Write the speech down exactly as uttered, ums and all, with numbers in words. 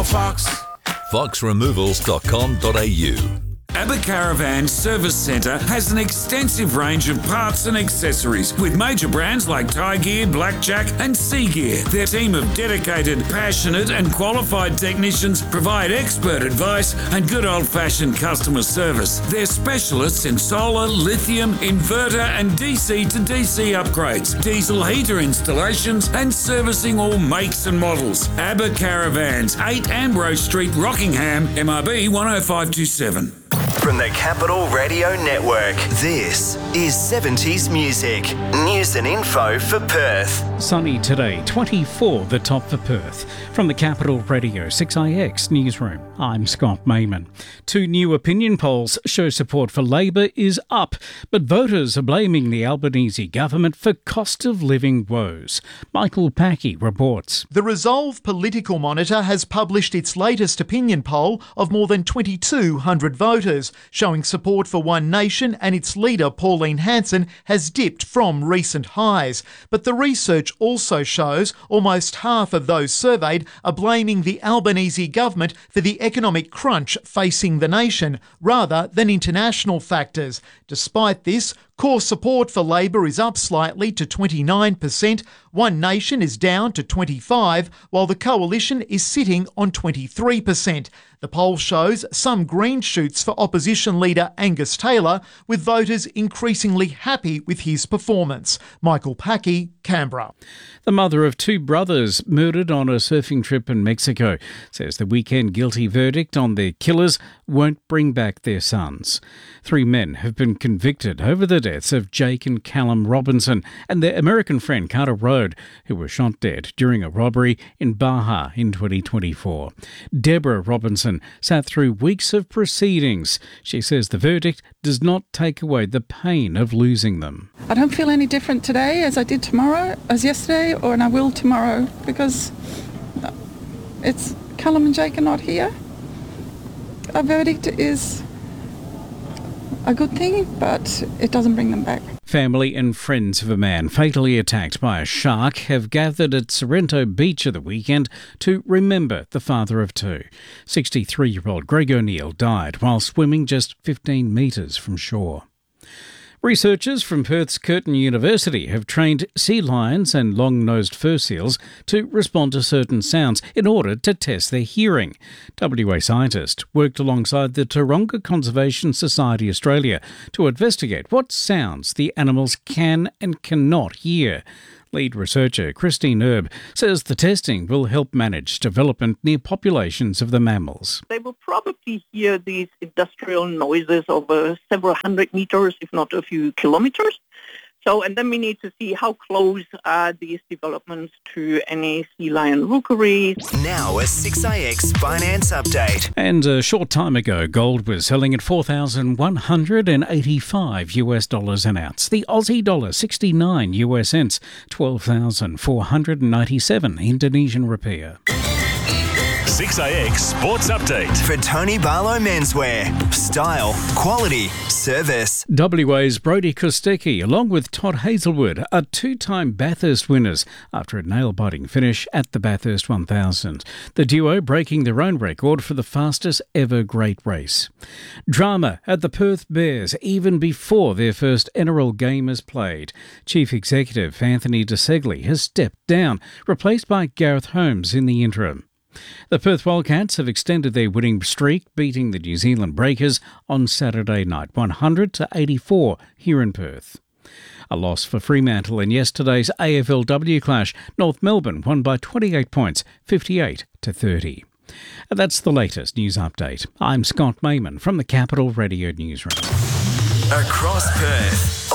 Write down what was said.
or Fox. fox removals dot com dot a u. ABBA Caravan Service Centre has an extensive range of parts and accessories with major brands like Thai Gear, Blackjack and Sea Gear. Their team of dedicated, passionate and qualified technicians provide expert advice and good old-fashioned customer service. They're specialists in solar, lithium, inverter and D C to D C upgrades, diesel heater installations and servicing all makes and models. ABBA Caravans, eight Ambrose Street, Rockingham, M R B one oh five two seven. From the Capital Radio Network, this is seventies Music. News and info for Perth. Sunny today, twenty-four the top for Perth. From the Capital Radio six I X newsroom, I'm Scott Mayman. Two new opinion polls show support for Labor is up, but voters are blaming the Albanese government for cost of living woes. Michael Packey reports. The Resolve Political Monitor has published its latest opinion poll of more than twenty-two hundred voters, showing support for One Nation, and its leader Pauline Hanson has dipped from recent highs. But the research also shows almost half of those surveyed are blaming the Albanese government for the economic crunch facing the nation, rather than international factors. Despite this, core support for Labor is up slightly to twenty-nine percent, One Nation is down to twenty-five percent, while the Coalition is sitting on twenty-three percent. The poll shows some green shoots for opposition leader Angus Taylor, with voters increasingly happy with his performance. Michael Packey, Canberra. The mother of two brothers murdered on a surfing trip in Mexico says the weekend guilty verdict on their killers won't bring back their sons. Three men have been convicted over the deaths of Jake and Callum Robinson and their American friend Carter Rode, who were shot dead during a robbery in Baja in twenty twenty-four. Deborah Robinson sat through weeks of proceedings. She says the verdict does not take away the pain of losing them. I don't feel any different today as I did tomorrow, as yesterday, or and I will tomorrow, because it's Callum and Jake are not here. A verdict is a good thing, but it doesn't bring them back. Family and friends of a man fatally attacked by a shark have gathered at Sorrento Beach at the weekend to remember the father of two. sixty-three-year-old Greg O'Neill died while swimming just fifteen metres from shore. Researchers from Perth's Curtin University have trained sea lions and long-nosed fur seals to respond to certain sounds in order to test their hearing. W A scientists worked alongside the Taronga Conservation Society Australia to investigate what sounds the animals can and cannot hear. Lead researcher Christine Erb says the testing will help manage development near populations of the mammals. They will probably hear these industrial noises over several hundred meters, if not a few kilometers. So, and then we need to see how close are these developments to any sea lion rookeries. Now a six I X finance update. And a short time ago, gold was selling at four thousand one hundred eighty-five US dollars an ounce. The Aussie dollar sixty-nine US cents, twelve thousand four hundred ninety-seven Indonesian rupiah. six I X Sports Update. For Tony Barlow Menswear. Style, quality, service. W A's Brodie Kostecki, along with Todd Hazelwood, are two-time Bathurst winners after a nail-biting finish at the Bathurst one thousand. The duo breaking their own record for the fastest ever great race. Drama at the Perth Bears even before their first N R L game is played. Chief Executive Anthony DeSegli has stepped down, replaced by Gareth Holmes in the interim. The Perth Wildcats have extended their winning streak, beating the New Zealand Breakers on Saturday night, one hundred to eighty-four here in Perth. A loss for Fremantle in yesterday's A F L W clash. North Melbourne won by twenty-eight points, fifty-eight to thirty. And that's the latest news update. I'm Scott Mayman from the Capital Radio Newsroom. Across Perth.